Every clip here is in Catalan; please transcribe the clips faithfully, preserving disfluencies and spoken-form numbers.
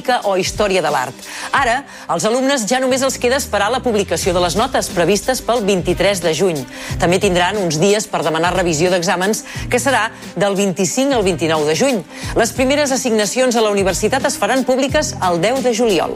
física o història de l'art. Ara, als alumnes ja només els queda esperar la publicació de les notes previstes pel vint-i-tres de juny. També tindran uns dies per demanar revisió d'exàmens, que serà del vint-i-cinc al vint-i-nou de juny. Les primeres assignacions a la universitat es faran públiques el deu de juliol.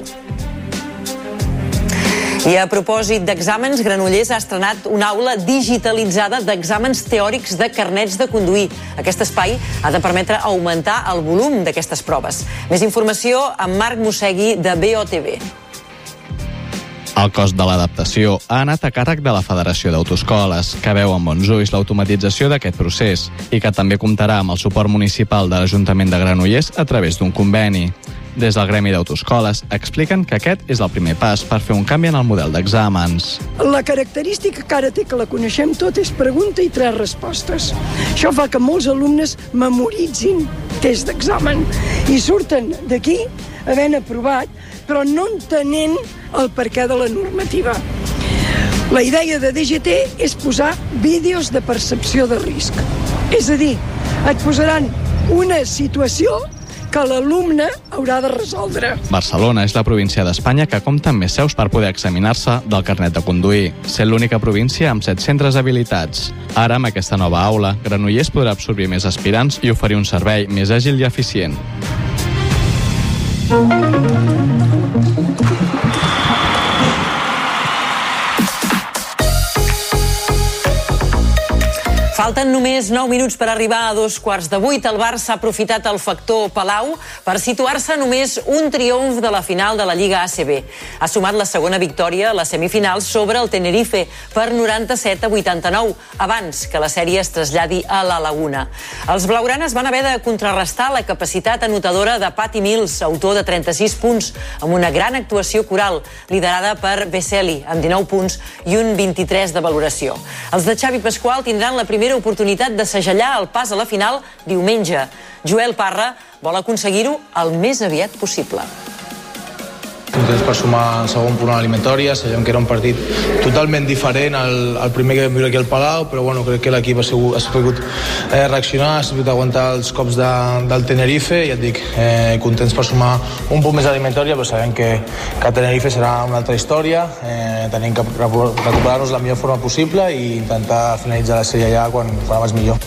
I a propòsit d'exàmens, Granollers ha estrenat una aula digitalitzada d'exàmens teòrics de carnets de conduir. Aquest espai ha de permetre augmentar el volum d'aquestes proves. Més informació amb Marc Mossegui de B O T V. El cost de l'adaptació ha anat a càrrec de la Federació d'Autoescoles, que veu amb bons ulls l'automatització d'aquest procés i que també comptarà amb el suport municipal de l'Ajuntament de Granollers a través d'un conveni. Des del Gremi d'Autoescoles expliquen que aquest és el primer pas per fer un canvi en el model d'exàmens. La característica que ara té, que la coneixem tot, és pregunta i tres respostes. Això fa que molts alumnes memoritzin tests d'examen i surten d'aquí havent aprovat, però no entenent el perquè de la normativa. La idea de D G T és posar vídeos de percepció de risc. És a dir, et posaran una situació que l'alumne haurà de resoldre. Barcelona és la província d'Espanya que compta amb més seus per poder examinar-se del carnet de conduir, sent l'única província amb set centres habilitats. Ara, amb aquesta nova aula, Granollers podrà absorbir més aspirants i oferir un servei més àgil i eficient. Falten només nou minuts per arribar a dos quarts de vuit. El Barça ha aprofitat el factor Palau per situar-se només un triomf de la final de la Lliga A C B. Ha sumat la segona victòria a les semifinals sobre el Tenerife per noranta-set a vuitanta-nou, abans que la sèrie es traslladi a la Laguna. Els blaugranes van haver de contrarrestar la capacitat anotadora de Patty Mills, autor de trenta-sis punts, amb una gran actuació coral, liderada per Vesely, amb dinou punts i un vint-i-tres de valoració. Els de Xavi Pasqual tindran la primera oportunitat de segellar el pas a la final diumenge. Joel Parra vol aconseguir-ho el més aviat possible. Contents per sumar el segon punt a l'eliminatòria. Sabem que era un partit totalment diferent al, al primer que vam viure aquí al Palau, però bueno, crec que l'equip ha, sigut, ha sabut eh, reaccionar, ha sabut aguantar els cops de, del Tenerife, i ja et dic, eh, contents per sumar un punt més a l'eliminatòria, però sabem que, que Tenerife serà una altra història. Eh, tenim que recuperar-nos la millor forma possible i intentar finalitzar la sèrie ja quan, quan abans millor.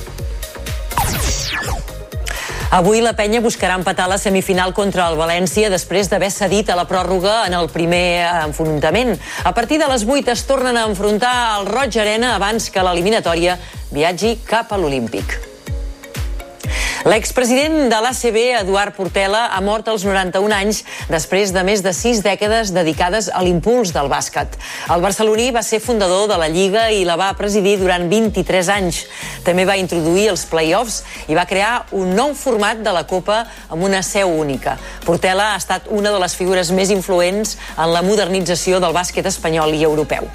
Avui la penya buscarà empatar la semifinal contra el València després d'haver cedit a la pròrroga en el primer enfrontament. A partir de les vuit es tornen a enfrontar al Roig Arena abans que l'eliminatòria viatgi cap a l'Olímpic. L'expresident de l'A C B, Eduard Portela, ha mort als noranta-un anys després de més de sis dècades dedicades a l'impuls del bàsquet. El barceloní va ser fundador de la Lliga i la va presidir durant vint-i-tres anys. També va introduir els play-offs i va crear un nou format de la Copa amb una seu única. Portela ha estat una de les figures més influents en la modernització del bàsquet espanyol i europeu.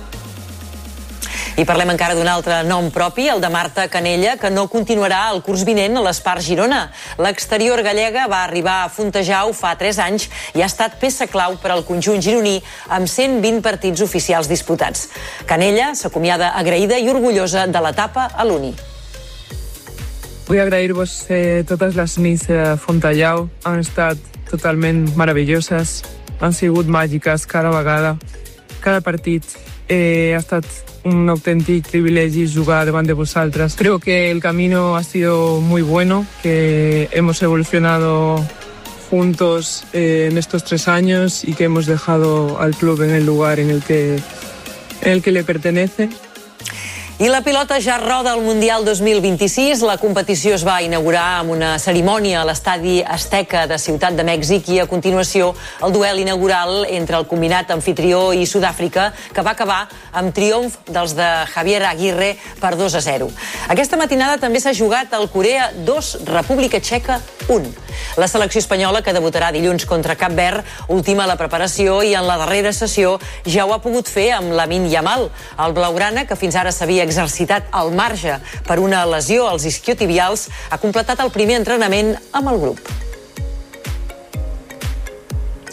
I parlem encara d'un altre nom propi, el de Marta Canella, que no continuarà el curs vinent a l'Espart Girona. L'exterior gallega va arribar a Fontejau fa tres anys i ha estat peça clau per al conjunt gironí amb cent vint partits oficials disputats. Canella s'acomiada agraïda i orgullosa de l'etapa a l'Uni. Vull agrair-vos eh, totes les nits a Fontejau. Han estat totalment meravelloses, han sigut màgiques cada vegada. Cada partit eh, ha estat un auténtico privilegio jugar delante de vosotras. Creo que el camino ha sido muy bueno, que hemos evolucionado juntos eh, en estos tres años y que hemos dejado al club en el lugar en el que, en el que le pertenece. I la pilota ja roda al Mundial dos mil vint-i-sis. La competició es va inaugurar amb una cerimònia a l'estadi Azteca de Ciutat de Mèxic i a continuació el duel inaugural entre el combinat anfitrió i Sud-àfrica, que va acabar amb triomf dels de Javier Aguirre per dos a zero. Aquesta matinada també s'ha jugat el Corea dos, República Txeca un. La selecció espanyola, que debutarà dilluns contra Cap Verd, última la preparació i en la darrera sessió ja ho ha pogut fer amb Lamine Yamal. El blaugrana, que fins ara s'havia exercitat al marge per una lesió als isquiotibials, ha completat el primer entrenament amb el grup.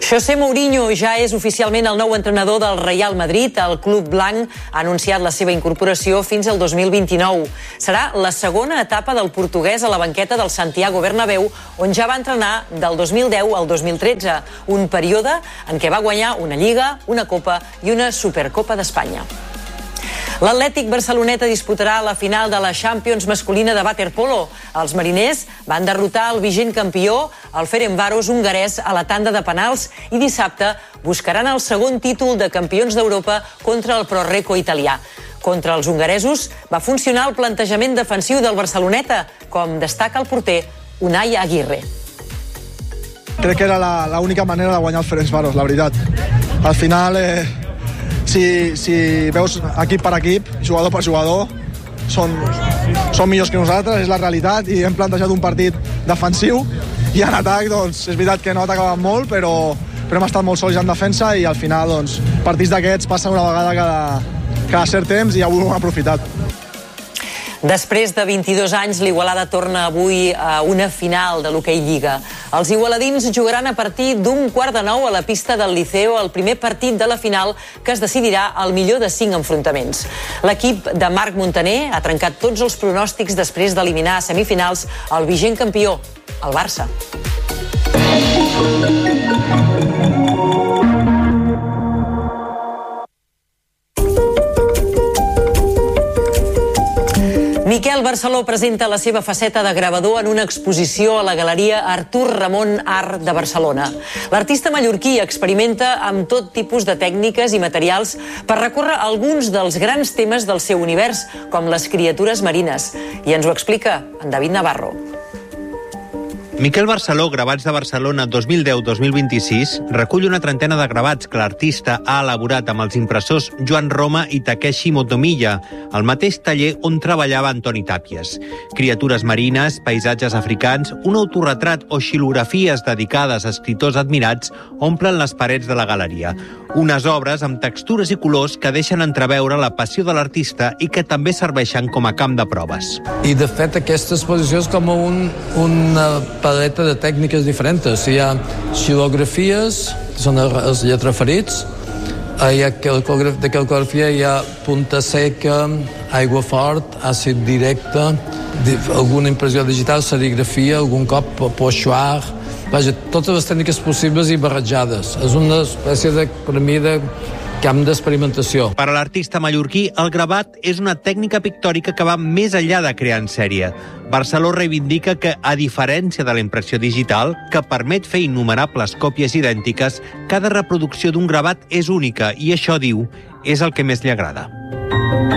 José Mourinho ja és oficialment el nou entrenador del Real Madrid. El club blanc ha anunciat la seva incorporació fins al dos mil vint-i-nou. Serà la segona etapa del portuguès a la banqueta del Santiago Bernabéu, on ja va entrenar del dos mil deu al dos mil tretze, un període en què va guanyar una Lliga, una Copa i una Supercopa d'Espanya. L'Atlètic Barceloneta disputarà la final de la Champions masculina de waterpolo. Els mariners van derrotar el vigent campió, el Ferencváros hongarès, a la tanda de penals i dissabte buscaran el segon títol de campions d'Europa contra el Pro-Reco italià. Contra els hongaresos va funcionar el plantejament defensiu del Barceloneta, com destaca el porter Unai Aguirre. Crec que era l'única manera de guanyar el Ferencváros, la veritat. Al final... Eh... Si, si veus equip per equip, jugador per jugador, són, són millors que nosaltres, és la realitat, i hem plantejat un partit defensiu, i en atac, doncs, és veritat que no atacàvem molt, però, però hem estat molt sols en defensa, i al final, doncs, partits d'aquests passen una vegada cada, cada cert temps, i avui ho hem aprofitat. Després de vint-i-dos anys, l'Igualada torna avui a una final de l'Hoquei Lliga. Els igualadins jugaran a partir d'un quart de nou a la pista del Liceo el primer partit de la final, que es decidirà al millor de cinc enfrontaments. L'equip de Marc Montaner ha trencat tots els pronòstics després d'eliminar a semifinals el vigent campió, el Barça. Miquel Barceló presenta la seva faceta de gravador en una exposició a la Galeria Artur Ramon Art de Barcelona. L'artista mallorquí experimenta amb tot tipus de tècniques i materials per recórrer alguns dels grans temes del seu univers, com les criatures marines. I ens ho explica en David Navarro. Miquel Barceló, Gravats de Barcelona dos mil deu dos mil vint-i-sis, recull una trentena de gravats que l'artista ha elaborat amb els impressors Joan Roma i Takeshi Motomiya, al mateix taller on treballava Antoni Tàpies. Criatures marines, paisatges africans, un autorretrat o xilografies dedicades a escriptors admirats omplen les parets de la galeria. Unes obres amb textures i colors que deixen entreveure la passió de l'artista i que també serveixen com a camp de proves. I, de fet, aquesta exposició és com un, una paleta de tècniques diferents. Hi ha xilografies, que són els lletraferits, hi ha de calcografia, hi ha punta seca, aigua fort, àcid directe, alguna impressió digital, serigrafia, algun cop pochoir. Vaja, totes les tècniques possibles i barrejades. És una espècie de, per mi, de camp d'experimentació. Per a l'artista mallorquí, el gravat és una tècnica pictòrica que va més enllà de crear en sèrie. Barceló reivindica que, a diferència de la impressió digital, que permet fer innumerables còpies idèntiques, cada reproducció d'un gravat és única i això, diu, és el que més li agrada.